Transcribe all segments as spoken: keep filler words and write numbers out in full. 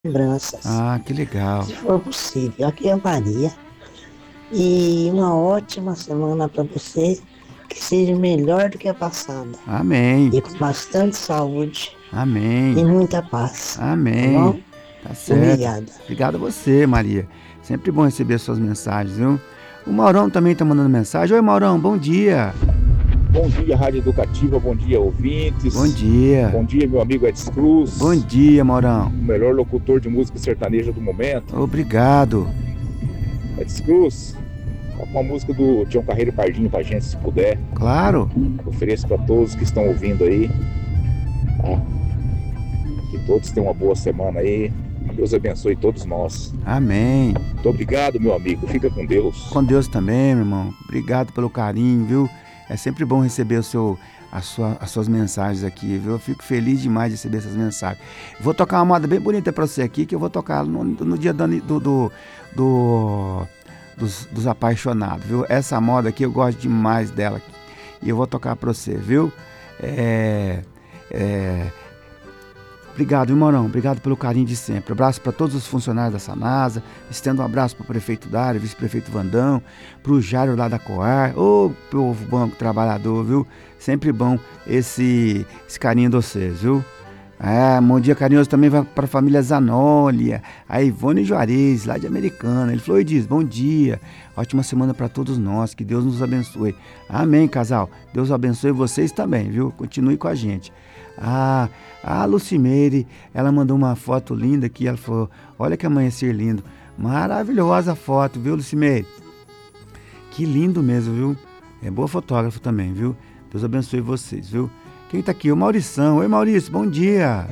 lembranças, Ah, que legal. se for possível. Aqui é Maria. E uma ótima semana para você, que seja melhor do que a passada. Amém. E com bastante saúde e Amém. muita paz. Tá Amém. bom? Tá certo. Obrigada. Obrigado a você, Maria. Sempre bom receber suas mensagens, viu? O Maurão também tá mandando mensagem. Oi, Maurão, bom dia. Bom dia, Rádio Educativa, bom dia, Bom ouvintes. dia. Bom dia, meu amigo Edson Bom Cruz, dia, Maurão. o melhor locutor de música sertaneja do momento. Obrigado. Edson Cruz, toca uma música do Tião Carreiro e Pardinho pra gente, se puder. Claro. Ofereço para todos que estão ouvindo aí. Tá? Que todos tenham uma boa semana aí. Deus abençoe todos nós. Amém. Muito obrigado, meu amigo. Fica com Deus. Com Deus também, meu irmão. Obrigado pelo carinho, viu? É sempre bom receber o seu, a sua, as suas mensagens aqui, viu? Eu fico feliz demais de receber essas mensagens. Vou tocar uma moda bem bonita pra você aqui, que eu vou tocar no, no dia do, do, do, do- dos, dos apaixonados, viu? Essa moda aqui eu gosto demais dela. E eu vou tocar pra você, viu? É... é Obrigado, viu, Maurão? Obrigado pelo carinho de sempre. Abraço para todos os funcionários da Sanasa. Estendo um abraço para o prefeito Dário, vice-prefeito Vandão, para o Jário lá da Coar. Ô, povo bom, trabalhador, viu? Sempre bom esse, esse carinho de vocês, viu? É, bom dia carinhoso também vai para a família Zanólia, a Ivone Juarez, lá de Americana. Ele falou e diz, bom dia, ótima semana para todos nós, que Deus nos abençoe. Amém, casal. Deus abençoe vocês também, viu? Continue com a gente. Ah, a Lucimeire, ela mandou uma foto linda aqui, ela falou, olha que amanhecer lindo. Maravilhosa foto, viu, Lucimeire? Que lindo mesmo, viu? É boa fotógrafa também, viu? Deus abençoe vocês, viu? Quem tá aqui? O Maurição. Oi, Maurício, bom dia.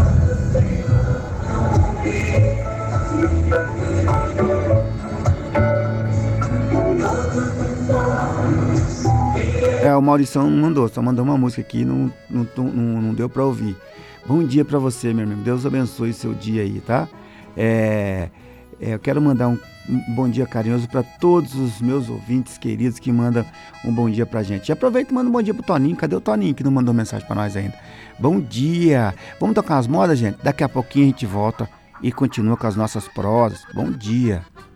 É, o Maurição não mandou, só mandou uma música aqui, não, não, não, não deu pra ouvir. Bom dia pra você, meu amigo. Deus abençoe seu dia aí, tá? É, é, eu quero mandar um, um bom dia carinhoso pra todos os meus ouvintes queridos que mandam um bom dia pra gente. E aproveita e manda um bom dia pro Toninho. Cadê o Toninho que não mandou mensagem pra nós ainda? Bom dia. Vamos tocar as modas, gente? Daqui a pouquinho a gente volta e continua com as nossas prosas. Bom dia.